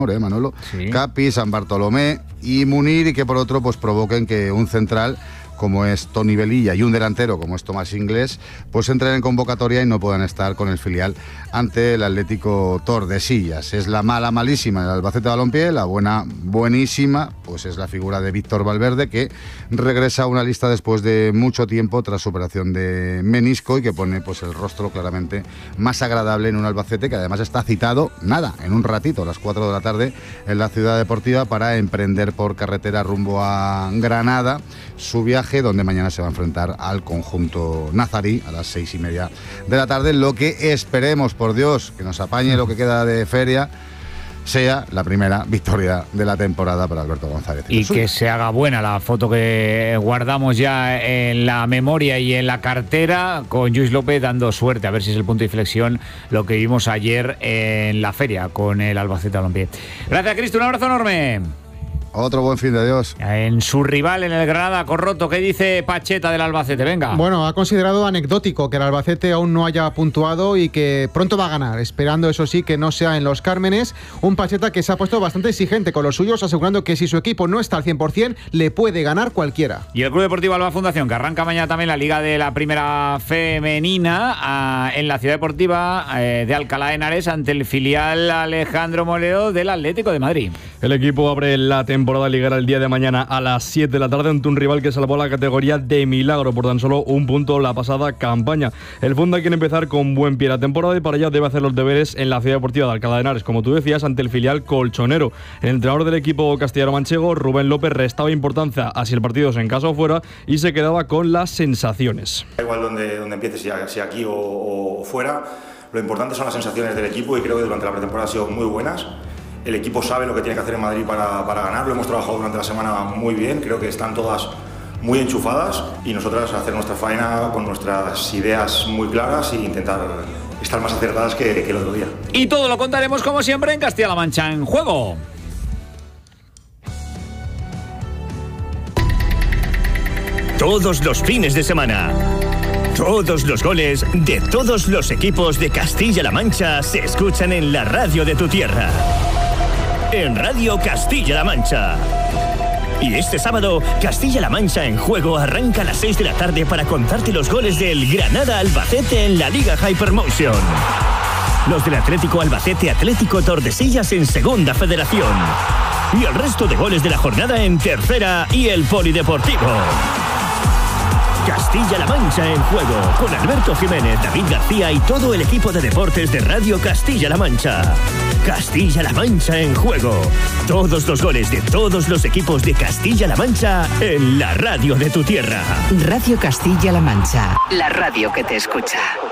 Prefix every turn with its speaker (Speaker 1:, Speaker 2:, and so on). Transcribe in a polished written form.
Speaker 1: Manolo,
Speaker 2: Sí.
Speaker 1: Capi, San Bartolomé y Munir, y que por otro pues provoquen que un central como es Toni Velilla y un delantero como es Tomás Inglés, pues entren en convocatoria y no puedan estar con el filial ante el Atlético Tordesillas. Es la mala malísima del Albacete Balompié, la buena buenísima, pues es la figura de Víctor Valverde, que regresa a una lista después de mucho tiempo tras su operación de menisco y que pone pues el rostro claramente más agradable en un Albacete que además está citado, en un ratito, a las 4 de la tarde, en la Ciudad Deportiva para emprender por carretera rumbo a Granada su viaje, donde mañana se va a enfrentar al conjunto nazarí a las 6:30 de la tarde. Lo que esperemos, por Dios, que nos apañe lo que queda de feria, sea la primera victoria de la temporada para Alberto González.
Speaker 2: Y que se haga buena la foto que guardamos ya en la memoria y en la cartera, con Lluís López dando suerte, a ver si es el punto de inflexión lo que vimos ayer en la feria con el Albacete Balompié. Gracias, Cristo, un abrazo enorme.
Speaker 1: Otro buen fin de Dios.
Speaker 2: En su rival en el Granada, Corroto, ¿qué dice Pacheta del Albacete? Venga.
Speaker 3: Bueno, ha considerado anecdótico que el Albacete aún no haya puntuado y que pronto va a ganar, esperando eso sí que no sea en Los Cármenes. Un Pacheta que se ha puesto bastante exigente con los suyos, asegurando que si su equipo no está al 100%, le puede ganar cualquiera.
Speaker 2: Y el Club Deportivo Alba Fundación, que arranca mañana también la Liga de la Primera Femenina en la Ciudad Deportiva de Alcalá de Henares ante el filial Alejandro Molero del Atlético de Madrid.
Speaker 4: El equipo abre la temporada liguera el día de mañana a las 7 de la tarde ante un rival que salvó la categoría de milagro por tan solo un punto la pasada campaña. El Funda quiere empezar con buen pie la temporada y para ello debe hacer los deberes en la Ciudad Deportiva de Alcalá de Henares, como tú decías, ante el filial colchonero. El entrenador del equipo castellano-manchego, Rubén López, restaba importancia a si el partido se encasa o fuera y se quedaba con las sensaciones.
Speaker 5: Da igual donde empieces, si aquí o fuera, lo importante son las sensaciones del equipo y creo que durante la pretemporada han sido muy buenas. El equipo sabe lo que tiene que hacer en Madrid para ganar, lo hemos trabajado durante la semana muy bien, creo que están todas muy enchufadas y nosotras hacer nuestra faena con nuestras ideas muy claras e intentar estar más acertadas que el otro día.
Speaker 2: Y todo lo contaremos como siempre en Castilla-La Mancha en Juego.
Speaker 6: Todos los fines de semana, todos los goles de todos los equipos de Castilla-La Mancha se escuchan en la radio de tu tierra. En Radio Castilla-La Mancha. Y este sábado, Castilla-La Mancha en Juego arranca a las 6 de la tarde para contarte los goles del Granada Albacete en la Liga Hypermotion. Los del Atlético Albacete Atlético Tordesillas en Segunda Federación. Y el resto de goles de la jornada en Tercera y el Polideportivo. Castilla-La Mancha en Juego, con Alberto Jiménez, David García y todo el equipo de deportes de Radio Castilla-La Mancha. Castilla-La Mancha en Juego. Todos los goles de todos los equipos de Castilla-La Mancha en la radio de tu tierra.
Speaker 7: Radio Castilla-La Mancha, la radio que te escucha.